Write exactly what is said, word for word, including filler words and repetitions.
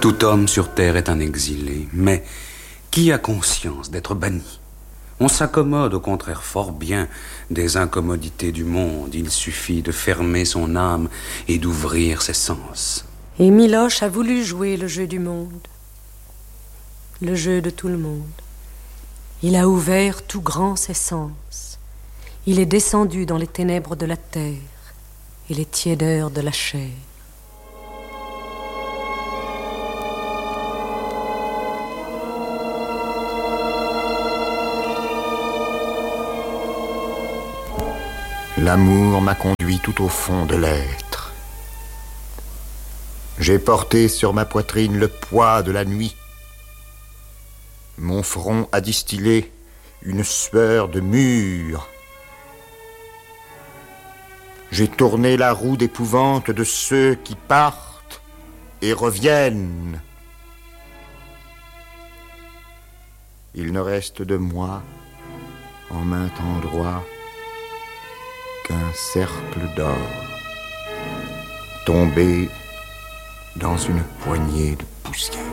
Tout homme sur terre est un exilé, mais qui a conscience d'être banni? On s'accommode au contraire fort bien des incommodités du monde. Il suffit de fermer son âme et d'ouvrir ses sens. Et Miloche a voulu jouer le jeu du monde, le jeu de tout le monde. Il a ouvert tout grand ses sens. Il est descendu dans les ténèbres de la terre et les tiédeurs de la chair. L'amour m'a conduit tout au fond de l'être. J'ai porté sur ma poitrine le poids de la nuit. Mon front a distillé une sueur de mur. J'ai tourné la roue d'épouvante de ceux qui partent et reviennent. Il ne reste de moi, en maint endroit, qu'un cercle d'or tombé dans une poignée de poussière.